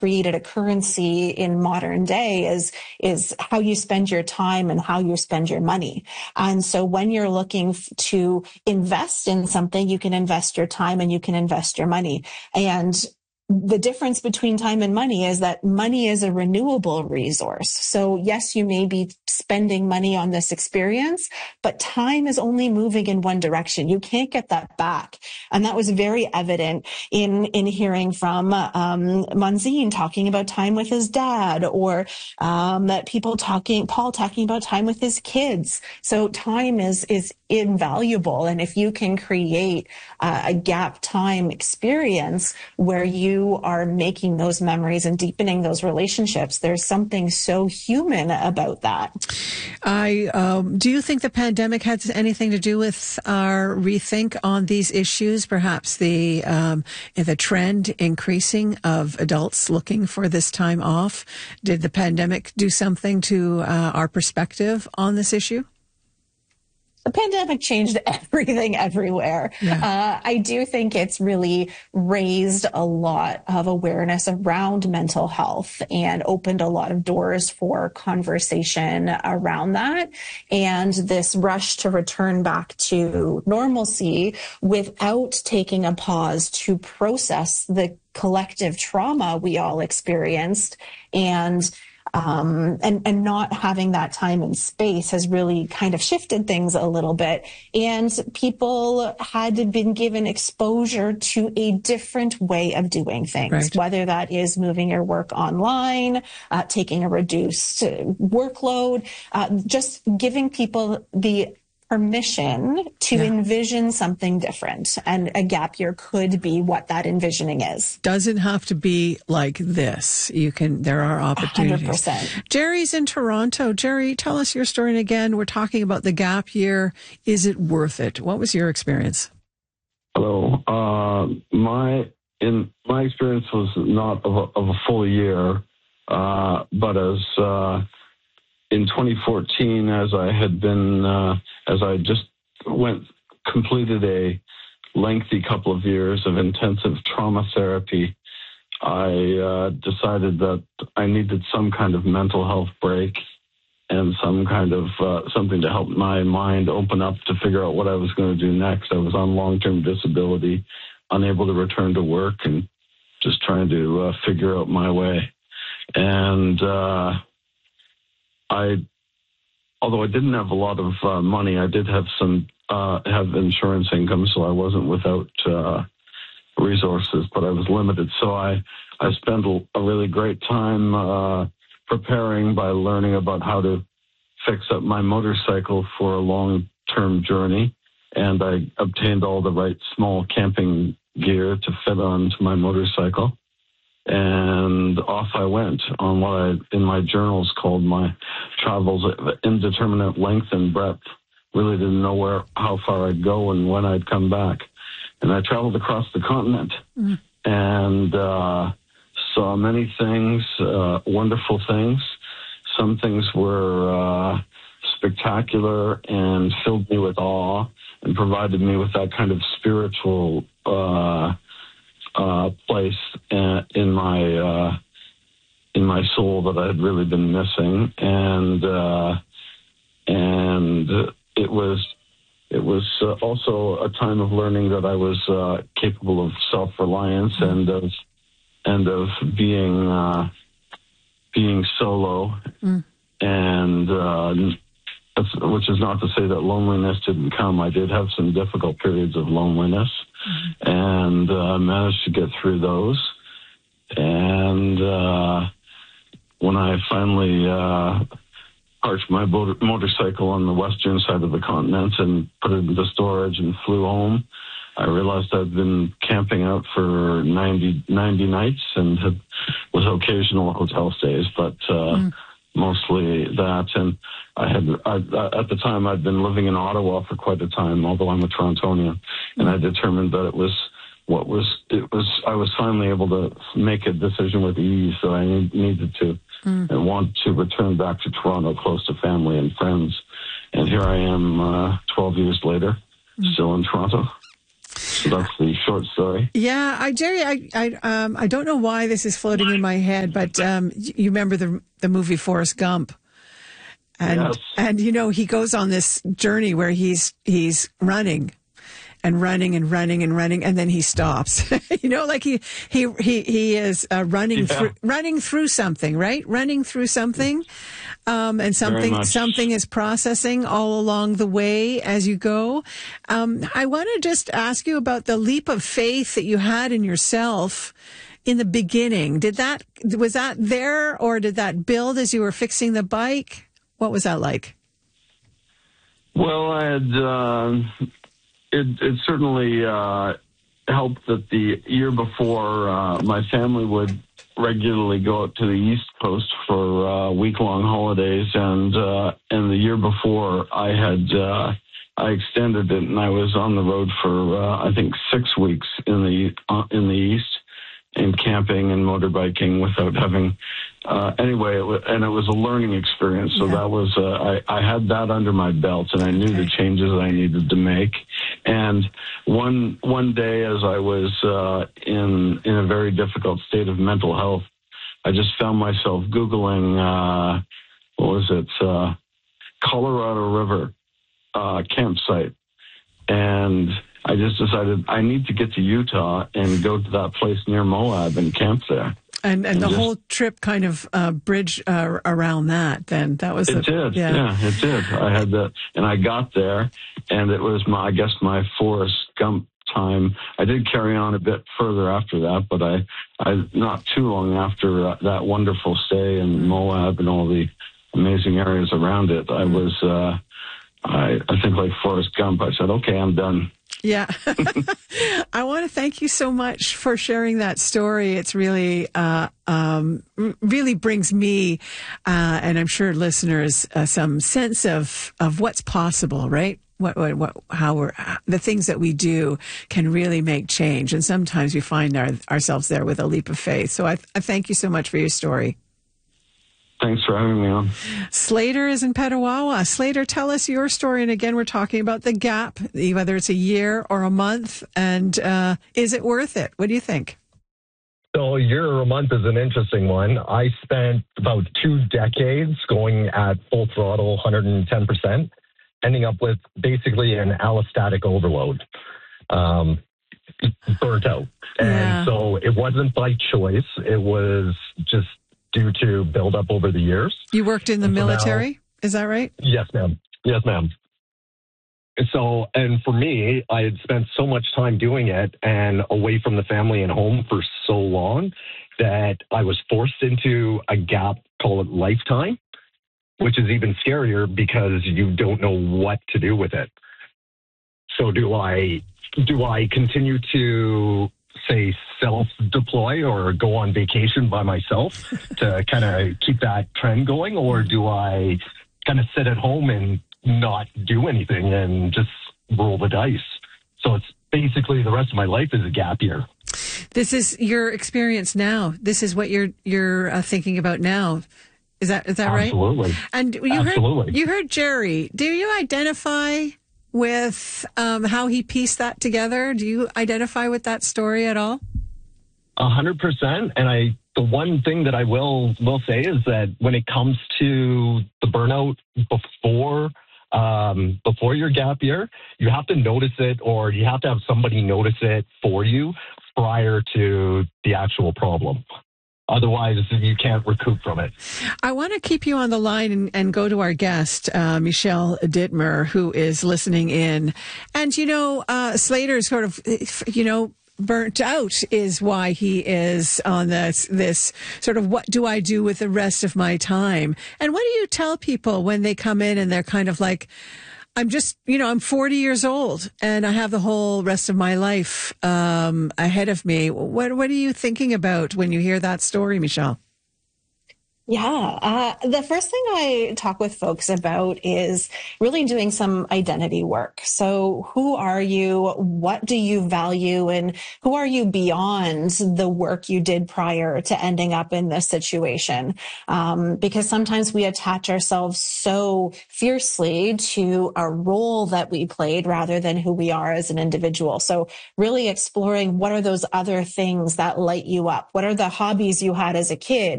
created a currency in modern day is how you spend your time and how you spend your money. And so when you're looking to invest in something, you can invest your time and you can invest your money. And the difference between time and money is that money is a renewable resource. So yes, you may be spending money on this experience, but time is only moving in one direction. You can't get that back. And that was very evident in hearing from Manzine talking about time with his dad, or Paul talking about time with his kids. So time is invaluable. And if you can create a gap time experience where you are making those memories and deepening those relationships, there's something so human about that. Do you think the pandemic had anything to do with our rethink on these issues? Perhaps the trend increasing of adults looking for this time off. Did the pandemic do something to our perspective on this issue? The pandemic changed everything everywhere. Yeah. I do think it's really raised a lot of awareness around mental health and opened a lot of doors for conversation around that. And this rush to return back to normalcy without taking a pause to process the collective trauma we all experienced and not having that time and space has really kind of shifted things a little bit. And people had been given exposure to a different way of doing things, right, whether that is moving your work online, taking a reduced workload, just giving people the permission to envision something different. And a gap year could be what that envisioning is. Doesn't have to be like this. There are opportunities. 100%. Jerry's in Toronto. Jerry, tell us your story. And again, we're talking about the gap year. Is it worth it? What was your experience? Hello. My experience was not of a full year, but as in 2014, as I just completed a lengthy couple of years of intensive trauma therapy, I decided that I needed some kind of mental health break and some kind of something to help my mind open up to figure out what I was going to do next. I was on long-term disability, unable to return to work, and just trying to figure out my way. And although I didn't have a lot of money, I did have have insurance income, so I wasn't without resources, but I was limited. So I spent a really great time preparing by learning about how to fix up my motorcycle for a long-term journey, and I obtained all the right small camping gear to fit onto my motorcycle. And off I went on what I, in my journals, called my travels of indeterminate length and breadth. Really didn't know how far I'd go and when I'd come back. And I traveled across the continent and saw many things, wonderful things. Some things were spectacular and filled me with awe and provided me with that kind of spiritual place in my soul that I had really been missing, and it was also a time of learning that I was capable of self-reliance and of being solo, and which is not to say that loneliness didn't come. I did have some difficult periods of loneliness, and managed to get through those. And when I finally parked my motorcycle on the western side of the continent and put it into storage and flew home, I realized I'd been camping out for 90 nights and with occasional hotel stays, but mostly that. And at the time, I'd been living in Ottawa for quite a time, although I'm a Torontonian, and I determined that I was finally able to make a decision with ease that I needed to and want to return back to Toronto, close to family and friends. And here I am 12 years later, still in Toronto. So that's the short story. Yeah, Jerry, I don't know why this is floating in my head, but you remember the movie Forrest Gump, and he goes on this journey where he's running. And running and running and running, and then he stops. Like he is running through something, right? Running through something, and something is processing all along the way as you go. I want to just ask you about the leap of faith that you had in yourself in the beginning. Was that there, or did that build as you were fixing the bike? What was that like? Well, I had. It certainly helped that the year before my family would regularly go out to the East Coast for week-long holidays, and the year before I extended it, and I was on the road for I think 6 weeks in the East, and camping and motorbiking without having anyway. It was a learning experience. So that was I had that under my belt, and I knew the changes I needed to make. And one day, as I was in a very difficult state of mental health, I just found myself Googling Colorado River campsite, and I just decided I need to get to Utah and go to that place near Moab and camp there. And the whole trip kind of bridged around that. Then that was it did. Yeah, it did. I had that, and I got there, and it was my Forrest Gump time. I did carry on a bit further after that, but I not too long after that wonderful stay in Moab and all the amazing areas around it, I was I think like Forrest Gump. I said, okay, I'm done. Yeah. I want to thank you so much for sharing that story. It's really, really brings me, and I'm sure listeners, some sense of what's possible, right? How the things that we do can really make change. And sometimes we find ourselves there with a leap of faith. So I thank you so much for your story. Thanks for having me on. Slater is in Petawawa. Slater, tell us your story. And again, we're talking about the gap, whether it's a year or a month. And is it worth it? What do you think? So a year or a month is an interesting one. I spent about 2 decades going at full throttle, 110%, ending up with basically an allostatic overload, burnt out. And so it wasn't by choice. It was just due to buildup over the years. You worked in the military, is that right? Yes, ma'am. Yes, ma'am. So, and for me, I had spent so much time doing it and away from the family and home for so long that I was forced into a gap, call it lifetime, which is even scarier because you don't know what to do with it. So do I continue to say self-deploy or go on vacation by myself to kind of keep that trend going, or do I kind of sit at home and not do anything and just roll the dice? So it's basically the rest of my life is a gap year. This is your experience now. This is what you're thinking about now. Is that right? Absolutely. And you heard Jerry. Do you identify with how he pieced that together? Do you identify with that story at all? 100%. And the one thing that I will say is that when it comes to the burnout before your gap year, you have to notice it, or you have to have somebody notice it for you prior to the actual problem. Otherwise, you can't recoup from it. I want to keep you on the line and go to our guest, Michelle Dittmer, who is listening in. And, Slater is sort of, burnt out is why he is on this sort of, what do I do with the rest of my time? And what do you tell people when they come in and they're kind of like, I'm just, I'm 40 years old and I have the whole rest of my life ahead of me. What are you thinking about when you hear that story, Michelle? Yeah. The first thing I talk with folks about is really doing some identity work. So who are you? What do you value? And who are you beyond the work you did prior to ending up in this situation? Because sometimes we attach ourselves so fiercely to a role that we played rather than who we are as an individual. So really exploring what are those other things that light you up? What are the hobbies you had as a kid?